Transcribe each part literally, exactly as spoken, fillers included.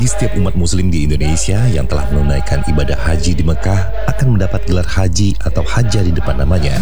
Bagi setiap umat muslim di Indonesia yang telah menunaikan ibadah haji di Mekah akan mendapat gelar haji atau haja di depan namanya.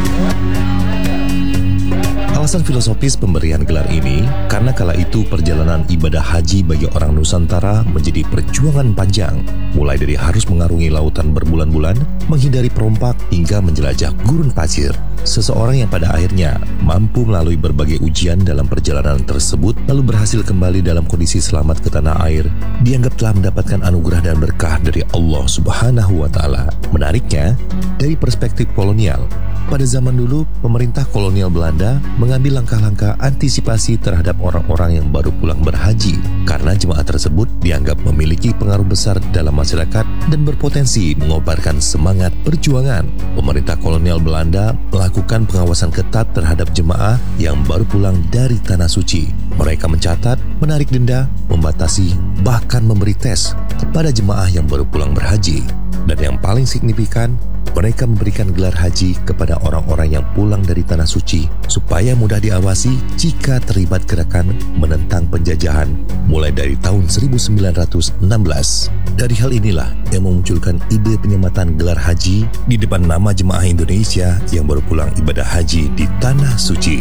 Alasan filosofis pemberian gelar ini karena kala itu perjalanan ibadah haji bagi orang Nusantara menjadi perjuangan panjang, mulai dari harus mengarungi lautan berbulan-bulan, menghindari perompak hingga menjelajah gurun pasir. Seseorang yang pada akhirnya mampu melalui berbagai ujian dalam perjalanan tersebut lalu berhasil kembali dalam kondisi selamat ke tanah air, dianggap telah mendapatkan anugerah dan berkah dari Allah Subhanahu wa Ta'ala. Menariknya, dari perspektif kolonial, pada zaman dulu, pemerintah kolonial Belanda mengambil langkah-langkah antisipasi terhadap orang-orang yang baru pulang berhaji karena jemaah tersebut dianggap memiliki pengaruh besar dalam masyarakat dan berpotensi mengobarkan semangat perjuangan. Pemerintah kolonial Belanda melakukan pengawasan ketat terhadap jemaah yang baru pulang dari Tanah Suci. Mereka mencatat, menarik denda, membatasi, bahkan memberi tes kepada jemaah yang baru pulang berhaji. Dan yang paling signifikan, mereka memberikan gelar haji kepada orang-orang yang pulang dari Tanah Suci supaya mudah diawasi jika terlibat gerakan menentang penjajahan mulai dari tahun seribu sembilan ratus enam belas. Dari hal inilah yang memunculkan ide penyematan gelar haji di depan nama jemaah Indonesia yang baru pulang ibadah haji di Tanah Suci.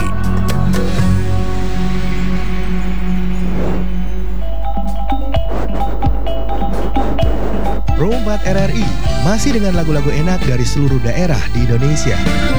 Rombat R R I masih dengan lagu-lagu enak dari seluruh daerah di Indonesia.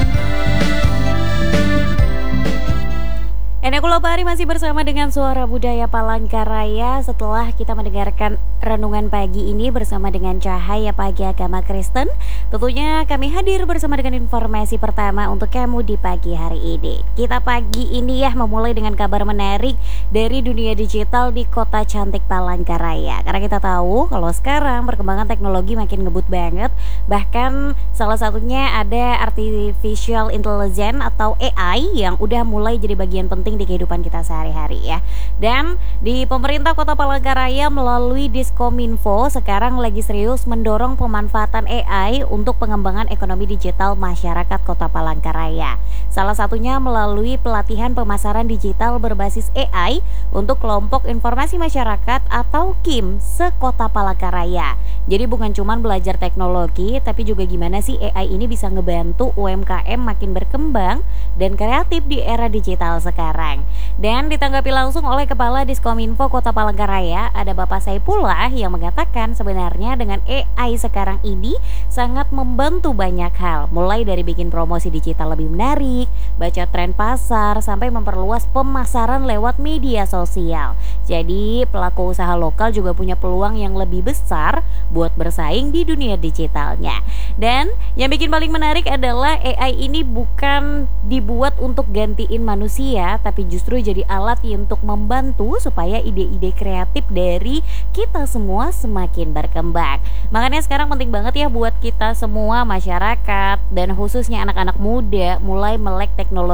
Enak Kulopari masih bersama dengan Suara Budaya Palangkaraya setelah kita mendengarkan renungan pagi ini bersama dengan Cahaya Pagi Agama Kristen. Tentunya kami hadir bersama dengan informasi pertama untuk kamu di pagi hari ini. Kita pagi ini ya memulai dengan kabar menarik dari dunia digital di kota cantik Palangkaraya. Karena kita tahu kalau sekarang perkembangan teknologi makin ngebut banget. Bahkan salah satunya ada artificial intelligence atau A I yang udah mulai jadi bagian penting di kehidupan kita sehari-hari ya. Dan di pemerintah Kota Palangkaraya melalui Diskominfo sekarang lagi serius mendorong pemanfaatan A I untuk pengembangan ekonomi digital masyarakat Kota Palangkaraya. Salah satunya melalui pelatihan pemasaran digital berbasis A I untuk kelompok informasi masyarakat atau K I M se-Kota Palangkaraya. Jadi bukan cuma belajar teknologi, tapi juga gimana sih A I ini bisa ngebantu U M K M makin berkembang dan kreatif di era digital sekarang. Dan ditanggapi langsung oleh Kepala Diskominfo Kota Palangkaraya, ada Bapak Saipullah yang mengatakan sebenarnya dengan A I sekarang ini sangat membantu banyak hal, mulai dari bikin promosi digital lebih menarik, baca tren pasar, sampai memperluas pemasaran lewat media sosial. Jadi pelaku usaha lokal juga punya peluang yang lebih besar buat bersaing di dunia digitalnya. Dan yang bikin paling menarik adalah A I ini bukan dibuat untuk gantiin manusia, tapi justru jadi alat untuk membantu supaya ide-ide kreatif dari kita semua semakin berkembang. Makanya sekarang penting banget ya buat kita semua masyarakat dan khususnya anak-anak muda mulai melek teknologi